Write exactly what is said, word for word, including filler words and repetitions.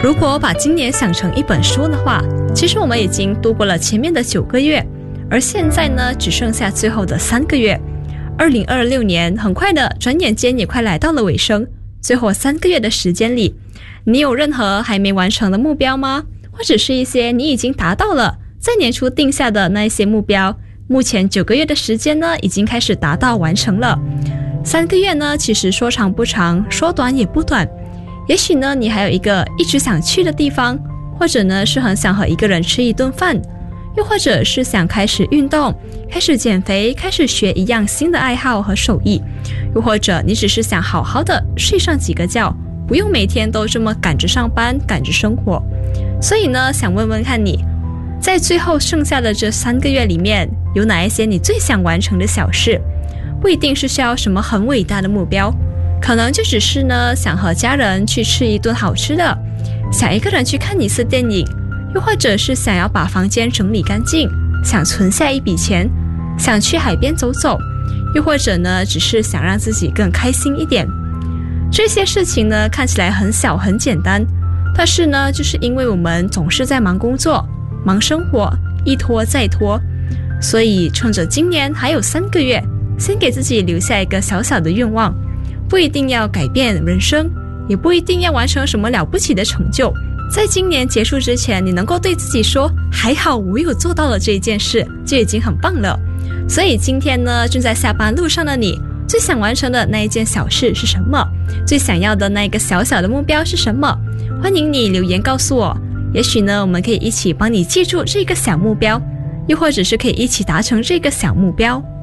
如果把今年想成一本书的话，其实我们已经度过了前面的九个月，而现在呢，只剩下最后的三个月。二零二六年很快的，转眼间也快来到了尾声。最后三个月的时间里，你有任何还没完成的目标吗？或者是一些你已经达到了在年初定下的那一些目标，目前九个月的时间呢，已经开始达到完成了。三个月呢，其实说长不长，说短也不短。也许呢，你还有一个一直想去的地方，或者呢是很想和一个人吃一顿饭，又或者是想开始运动，开始减肥，开始学一样新的爱好和手艺，又或者你只是想好好的睡上几个觉，不用每天都这么赶着上班，赶着生活。所以呢，想问问看你，在最后剩下的这三个月里面，有哪一些你最想完成的小事？不一定是需要什么很伟大的目标，可能就只是呢，想和家人去吃一顿好吃的，想一个人去看一次电影，又或者是想要把房间整理干净，想存下一笔钱，想去海边走走，又或者呢，只是想让自己更开心一点。这些事情呢，看起来很小很简单，但是呢，就是因为我们总是在忙工作，忙生活，一拖再拖，所以趁着今年还有三个月，先给自己留下一个小小的愿望，不一定要改变人生，也不一定要完成什么了不起的成就，在今年结束之前，你能够对自己说，还好我有做到了这一件事，就已经很棒了。所以今天呢，正在下班路上的你，最想完成的那一件小事是什么？最想要的那一个小小的目标是什么？欢迎你留言告诉我，也许呢，我们可以一起帮你记住这个小目标，又或者是可以一起达成这个小目标。